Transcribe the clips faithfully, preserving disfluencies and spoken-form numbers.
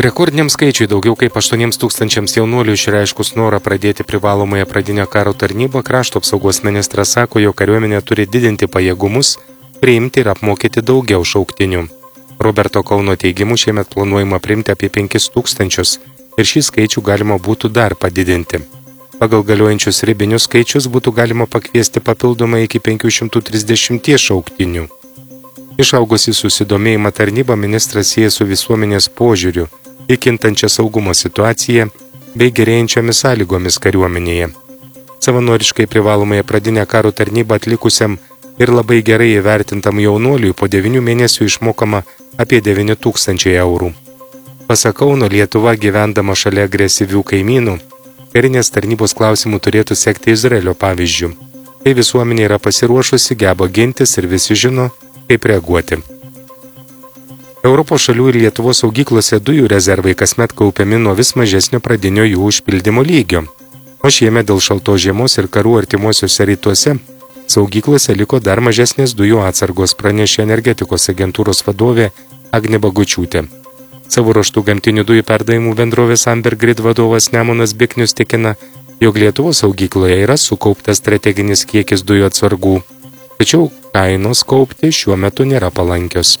Rekordiniam skaičiui daugiau kaip aštuoniems tūkstančiams jaunuolių išreiškus norą pradėti privalomąją pradinę karo tarnybą, krašto apsaugos ministras sako, jog kariuomenė turi didinti pajėgumus, priimti ir apmokyti daugiau šauktinių. Roberto Kauno teigimu šiemet planuojama priimti apie penkis tūkstančius ir šį skaičių galima būtų dar padidinti. Pagal galiojančius ribinius skaičius būtų galima pakviesti papildomai iki penkių šimtų trisdešimties šauktinių. Išaugusį susidomėjimą tarnybą ministras sieja su visuomenės požiūriu į kintančią saugumo situaciją bei gerėjančiomis sąlygomis kariuomenėje. Savanoriškai privalomąją pradinę karo tarnybą atlikusiam ir labai gerai įvertintam jaunuoliui po devynių mėnesių išmokama apie devyni tūkstančiai eurų. Pasak Kauno, Lietuva gyvendama šalia agresyvių kaimynų, karinės tarnybos klausimų turėtų sekti Izraelio pavyzdžių. Kai visuomenė yra pasiruošusi, geba gintis ir visi žino, kaip reaguoti. Europos šalių ir Lietuvos saugyklose dujų rezervai kasmet kaupiami nuo vis mažesnio pradinio jų užpildymo lygio. O šiemet dėl šaltos žiemos ir karų artimuosiuose rytuose saugyklose liko dar mažesnės dujų atsargos, pranešė energetikos agentūros vadovė Agnė Bagučiūtė. Savo ruožtų gamtinių dujų perdavimų bendrovės Amber Grid vadovas Nemunas Biknius tikina, jog Lietuvos saugykloje yra sukauptas strateginis kiekis dujų atsargų, tačiau kainos kaupti šiuo metu nėra palankios.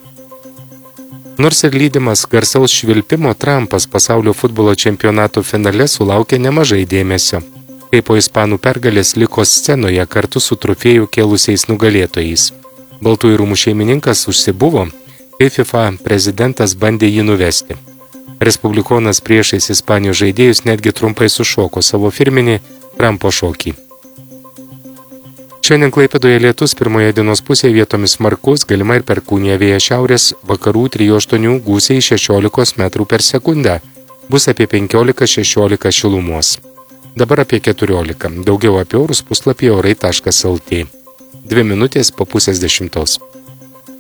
Nors ir lydimas garsaus švilpimo, Trumpas pasaulio futbolo čempionato finale sulaukė nemažai dėmesio, kai po ispanų pergalės liko scenoje kartu su trofėjų kėlusiais nugalėtojais. Baltųjų rūmų šeimininkas užsibuvo, kai FIFA prezidentas bandė jį nuvesti. Respublikonas priešais Ispanijos žaidėjus netgi trumpai sušoko savo firminį Trumpo šokį. Šiandien Klaipėdoje lietus, pirmoje dienos pusėje vietomis smarkus, galima ir perkūnija, vėjas šiaurės vakarų trijų aštuonių, gūsiai šešiolikos metrų per sekundę. Bus apie penkiolika šešiolika šilumos. Dabar apie keturiolika. Daugiau apie orus puslapyje orai taškas lt. Dvi minutės po pusės dešimtos.